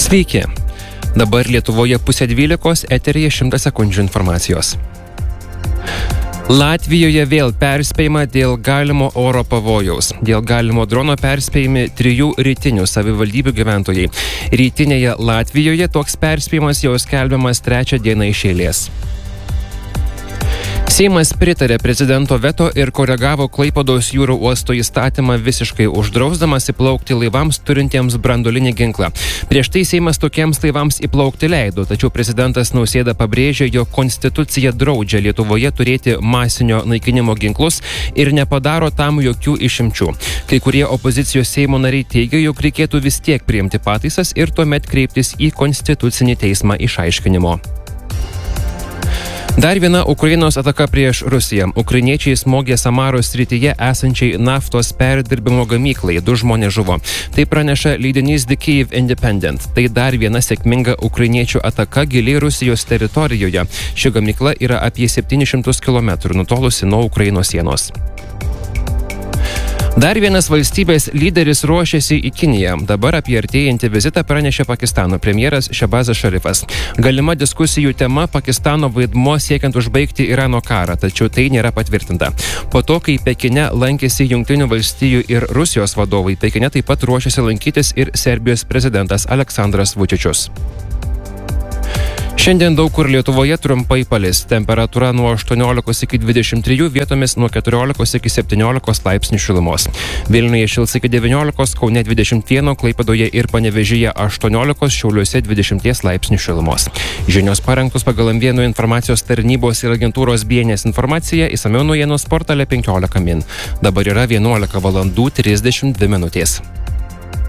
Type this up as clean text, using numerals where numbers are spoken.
Sveiki. Dabar Lietuvoje 11:30, eteryje 100 sekundžių informacijos. Latvijoje vėl perspėjama dėl galimo oro pavojaus. Dėl galimo drono perspėjami 3 rytinių savivaldybių gyventojai. Rytinėje Latvijoje toks perspėjimas jau skelbiamas 3 dieną iš eilės. Seimas pritarė prezidento veto ir koregavo Klaipėdos jūrų uosto įstatymą visiškai uždrausdamas įplaukti laivams turintiems branduolinį ginklą. Prieš tai Seimas tokiems laivams įplaukti leido, tačiau prezidentas Nausėda pabrėžė, jog konstitucija draudžia Lietuvoje turėti masinio naikinimo ginklus ir nepadaro tam jokių išimčių. Kai kurie opozicijos Seimo nariai teigia, jog reikėtų vis tiek priimti pataisas ir tuomet kreiptis į konstitucinį teismą išaiškinimo. Dar viena Ukrainos ataka prieš Rusiją. Ukrainiečiai smogė Samaros srityje esančiai naftos perdirbimo gamyklai. 2 žmonės žuvo. Tai praneša leidinys The Kyiv Independent. Tai dar viena sėkminga ukrainiečių ataka giliai Rusijos teritorijoje. Ši gamykla yra apie 700 km nutolusi nuo Ukrainos sienos. Dar vienas valstybės lyderis ruošiasi į Kiniją. Dabar apie artėjantį vizitą pranešė Pakistano premjeras Šehbazas Šarifas. Galima diskusijų tema Pakistano vaidmuo siekiant užbaigti Irano karą, tačiau tai nėra patvirtinta. Po to, kai Pekine lankėsi Jungtinių valstijų ir Rusijos vadovai, Pekine taip pat ruošiasi lankytis ir Serbijos prezidentas Aleksandras Vučičius. Šiandien daug kur Lietuvoje trumpai palis. Temperatūra nuo 18 iki 23, vietomis nuo 14 iki 17 laipsnių šilumos. Vilniuje šils iki 19, Kaune 21, Klaipėdoje ir Panevėžyje 18, Šiauliuose 20 laipsnių šilumos. Žinios parengtos pagal M1 informacijos tarnybos ir agentūros BNS informaciją, išsamiau naujienų portale 15 min. Dabar yra 11:32 min.